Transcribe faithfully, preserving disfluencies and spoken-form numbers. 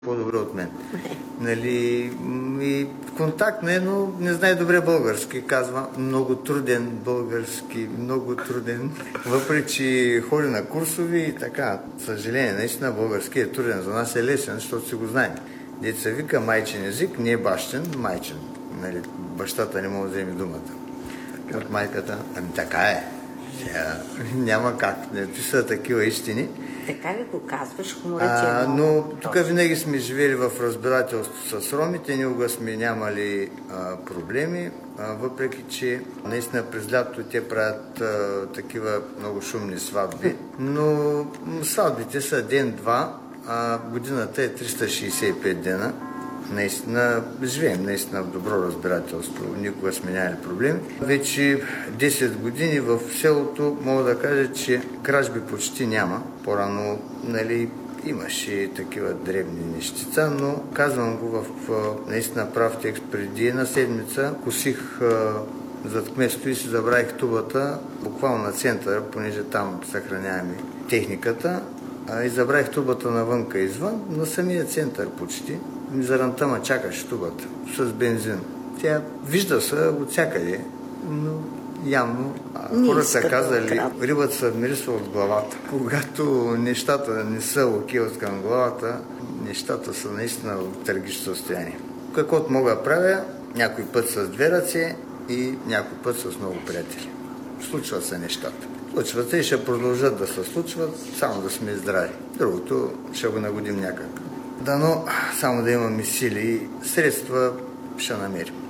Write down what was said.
по-добре от мен. Нали, и контакт не, но не знае добре български, казва. Много труден български, много труден. Въпреки, че ходи на курсови и така. Съжаление, наистина български е труден. За нас е лесен, защото си го знаем. Деца вика майчин език, не е бащен, майчин. Нали, бащата не може да вземе думата. От майката, ами така е. Сега, няма как. Ти са такива истини. Така ли го казваш? А, но тук винаги сме живели в разбирателство с ромите, никога сме нямали а, проблеми, а, въпреки че наистина през лято те правят а, такива много шумни сватби, но сватбите са ден-два, а годината е триста шейсет и пет дена. Наистина живеем наистина в добро разбирателство, никога сме нямали проблеми. Вече десет години в селото мога да кажа, че кражби почти няма. По-рано, нали, имаше такива дребни нещица, но казвам го в наистина прав текст. Преди една седмица косих зад кметството и си забравих тубата буквално на центъра, понеже там съхраняваме техниката, и забравих тубата навънка извън, на самия център почти. Заранта ма чакаше тубата с бензин. Тя вижда се от всякъде, но явно хората са казали, рибата се вмирисва от главата. Когато нещата не са окей от към главата, нещата са наистина в трагично състояние. Каквото мога да правя, някой път с две ръце и някой път с много приятели. Случват се нещата. Случват се и ще продължат да се случват, само да сме здрави. Другото ще го нагодим някак. Дано само да имаме сили и средства ще намерим.